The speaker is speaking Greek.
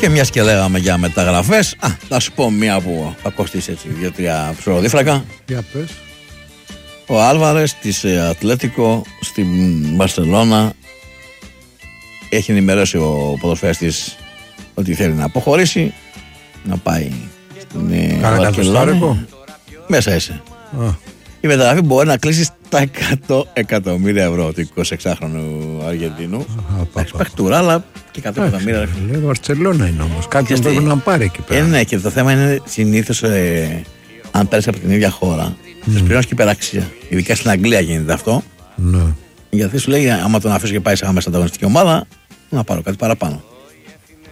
Και μιας και λέγαμε για μεταγραφές, θα σου πω μία που θα κοστίσει έτσι 2-3 ψωροδίφρακα. Για πες. Ο Άλβαρες της Ατλέτικο στην Μπαρσελόνα έχει ενημερώσει ο ποδοσφαιριστής ότι θέλει να αποχωρήσει, να πάει στην Βαρκελόνη. Μέσα είσαι. Η μεταγραφή μπορεί να κλείσει τα 100 εκατομμύρια ευρώ του 26χρονου Αργεντίνου. Παιχτούρα, αλλά και 100 εκατομμύρια. Λέει Βαρκελόνα είναι όμως. Κάποιον πρέπει να πάρει εκεί πέρα. Ναι, και το θέμα είναι συνήθως αν πέρασε από την ίδια χώρα, θες πληρώνεις και υπεραξία. Ειδικά στην Αγγλία γίνεται αυτό. Ναι. Γιατί σου λέει, άμα τον αφήσω και πάει σε άμεσα ανταγωνιστική ομάδα, να πάρω κάτι παραπάνω.